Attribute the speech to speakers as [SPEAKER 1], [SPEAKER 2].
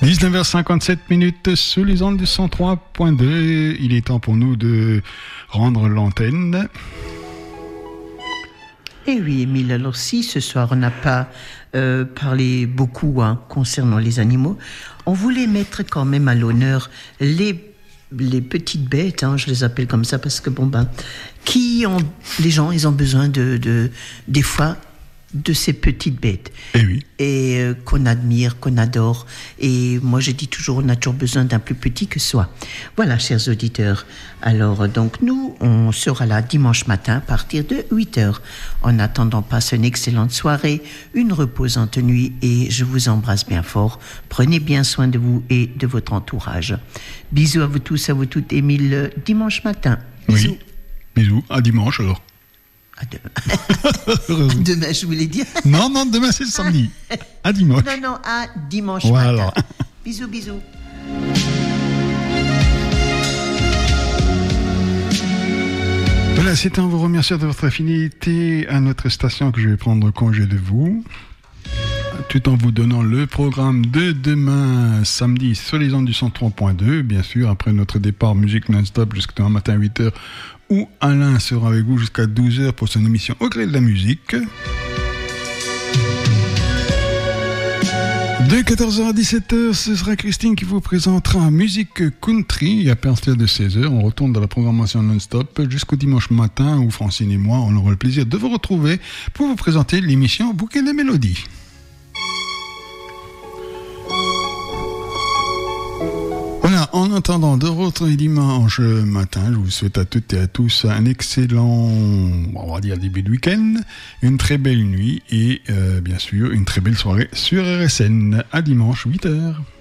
[SPEAKER 1] 19h57 sous les ondes du 103.2. Il est temps pour nous de rendre l'antenne.
[SPEAKER 2] Eh oui, Émile, alors si ce soir on n'a pas parlé beaucoup concernant les animaux, on voulait mettre quand même à l'honneur les petites bêtes, je les appelle comme ça parce que les gens, ils ont besoin des fois de ces petites bêtes.
[SPEAKER 1] Eh oui.
[SPEAKER 2] Et qu'on admire, qu'on adore. Et moi, je dis toujours, on a toujours besoin d'un plus petit que soi. Voilà, chers auditeurs. Alors, donc, nous, on sera là dimanche matin à partir de 8h. En attendant, passe une excellente soirée, une reposante nuit et je vous embrasse bien fort. Prenez bien soin de vous et de votre entourage. Bisous à vous tous, à vous toutes. Émile, dimanche matin. Bisous.
[SPEAKER 1] Oui. Bisous. À dimanche, alors.
[SPEAKER 2] À demain. Demain, je voulais dire.
[SPEAKER 1] Non, demain c'est le samedi. À dimanche.
[SPEAKER 2] Non, à dimanche
[SPEAKER 1] voilà.
[SPEAKER 2] matin. Bisous.
[SPEAKER 1] Voilà, c'est en vous remerciant de votre fidélité à notre station que je vais prendre congé de vous. Tout en vous donnant le programme de demain, samedi, sur les ondes du 103.2. Bien sûr, après notre départ musique non-stop jusqu'à demain matin à 8h, où Alain sera avec vous jusqu'à 12h pour son émission Au gré de la musique. De 14h à 17h, ce sera Christine qui vous présentera musique country. Et à partir de 16h, on retourne dans la programmation non-stop jusqu'au dimanche matin où Francine et moi, on aura le plaisir de vous retrouver pour vous présenter l'émission Bouquet de Mélodies. Voilà, en attendant de retrouver dimanche matin, je vous souhaite à toutes et à tous un excellent, on va dire début de week-end, une très belle nuit et bien sûr une très belle soirée sur RSN. À dimanche 8h.